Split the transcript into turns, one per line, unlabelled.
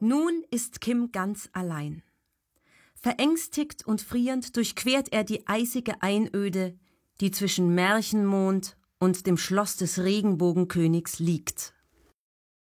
Nun ist Kim ganz allein. Verängstigt und frierend durchquert er die eisige Einöde, die zwischen Märchenmond und dem Schloss des Regenbogenkönigs liegt.